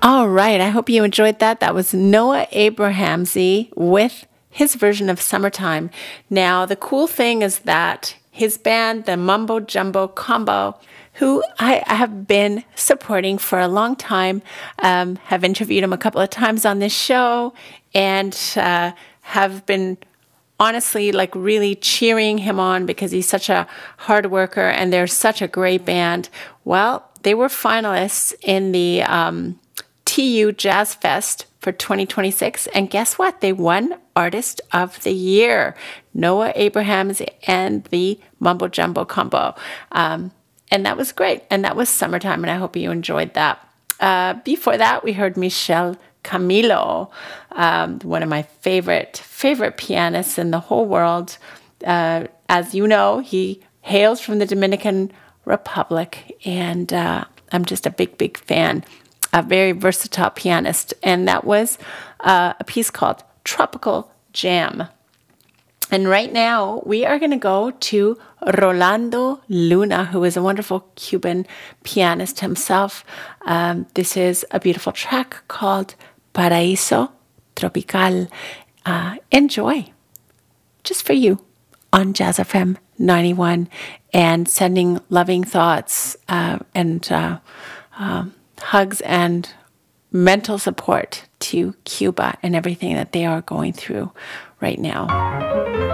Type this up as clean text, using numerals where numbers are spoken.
All right. I hope you enjoyed that. That was Noah Abrahamsey with his version of Summertime. Now, the cool thing is that his band, the Mumbo Jumbo Combo, who I have been supporting for a long time, have interviewed him a couple of times on this show, and have been honestly like really cheering him on because he's such a hard worker and they're such a great band. Well, they were finalists in the TU Jazz Fest for 2026. And guess what? They won Artist of the Year, Noah Abrahams and the Mumbo Jumbo Combo. And that was great. And that was Summertime. And I hope you enjoyed that. Before that, we heard Michel Camilo, one of my favorite pianists in the whole world. As you know, he hails from the Dominican Republic. And I'm just a big fan. A very versatile pianist. And that was a piece called Tropical Jam. And right now, we are going to go to Rolando Luna, who is a wonderful Cuban pianist himself. This is a beautiful track called Paraíso Tropical. Enjoy, just for you, on Jazz FM 91, and sending loving thoughts and hugs and mental support to Cuba and everything that they are going through right now.